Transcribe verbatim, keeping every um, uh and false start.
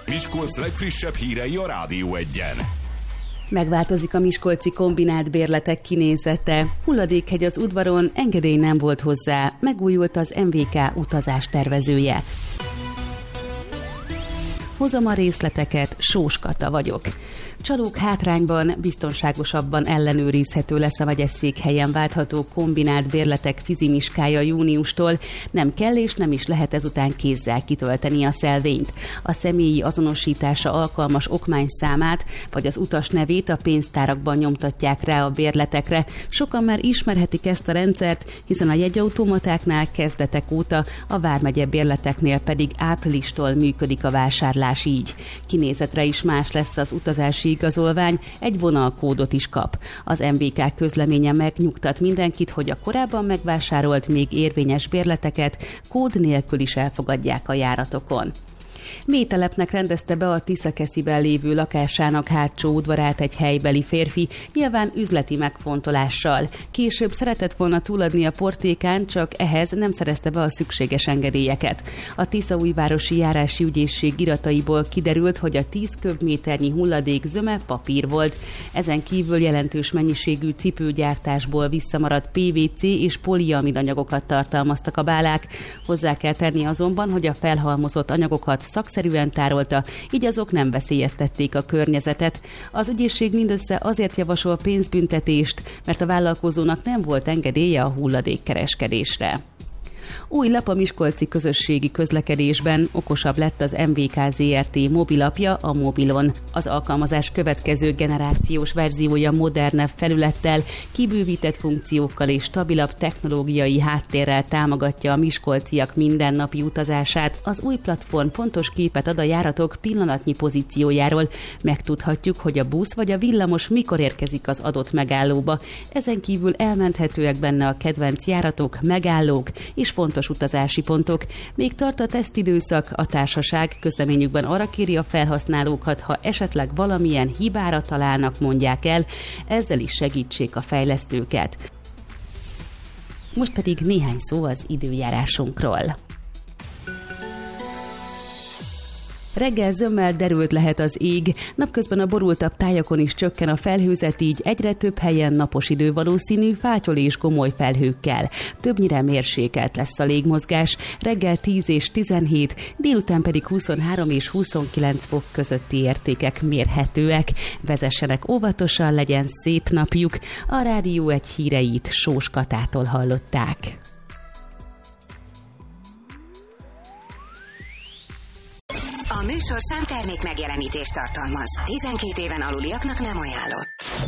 Miskolc legfrissebb hírei a Rádió Egyen. Megváltozik a miskolci kombinált bérletek kinézete. Hulladékhegy az udvaron, engedély nem volt hozzá, megújult az em vé ká utazás tervezője. Hozom a részleteket, Sós Kata vagyok. Csalók hátrányban, biztonságosabban ellenőrizhető lesz a megyeszékhelyen váltható kombinált bérletek fizimiskája júniustól. Nem kell és nem is lehet ezután kézzel kitölteni a szelvényt. A személyi azonosítása alkalmas okmányszámát vagy az utas nevét a pénztárakban nyomtatják rá a bérletekre. Sokan már ismerhetik ezt a rendszert, hiszen a jegyautomatáknál kezdetek óta, a vármegye bérleteknél pedig áprilistól működik a vásárlás így. Kinézetre is más lesz az utazási igazolvány, egy vonalkódot is kap. Az em vé ká közleménye megnyugtat mindenkit, hogy a korábban megvásárolt, még érvényes bérleteket kód nélkül is elfogadják a járatokon. Mélytelepnek rendezte be a Tiszakesziben lévő lakásának hátsó udvarát egy helybeli férfi, nyilván üzleti megfontolással. Később szeretett volna túladni a portékán, csak ehhez nem szerezte be a szükséges engedélyeket. A Tiszaújvárosi Járási Ügyészség irataiból kiderült, hogy a tíz köbméternyi hulladék zöme papír volt. Ezen kívül jelentős mennyiségű cipőgyártásból visszamaradt pé vé cé és poliamid anyagokat tartalmaztak a bálák. Hozzá kell tenni azonban, hogy a felhalmozott anyagokat szakszerűen tárolta, így azok nem veszélyeztették a környezetet. Az ügyészség mindössze azért javasol pénzbüntetést, mert a vállalkozónak nem volt engedélye a hulladékkereskedésre. Új lap a miskolci közösségi közlekedésben, okosabb lett az em vé ká zé er té mobilapja, a Mobilon. Az alkalmazás következő generációs verziója modernebb felülettel, kibővített funkciókkal és stabilabb technológiai háttérrel támogatja a miskolciak mindennapi utazását. Az új platform pontos képet ad a járatok pillanatnyi pozíciójáról. Megtudhatjuk, hogy a busz vagy a villamos mikor érkezik az adott megállóba. Ezen kívül elmenthetőek benne a kedvenc járatok, megállók és fontos utazási pontok. Még tart a tesztidőszak, a társaság közleményükben arra kéri a felhasználókat, ha esetleg valamilyen hibára találnak, mondják el, ezzel is segítsék a fejlesztőket. Most pedig néhány szó az időjárásunkról. Reggel zömmel derült lehet az ég, napközben a borultabb tájakon is csökken a felhőzet, így egyre több helyen napos idő valószínű, fátyol és gomoly felhőkkel. Többnyire mérsékelt lesz a légmozgás, reggel tíz és tizenhét, délután pedig huszonhárom és huszonkilenc fok közötti értékek mérhetőek. Vezessenek óvatosan, legyen szép napjuk. A Rádió Egy híreit Sós Katától hallották. A műsorszám termék megjelenítést tartalmaz. tizenkét éven aluliaknak nem ajánlott.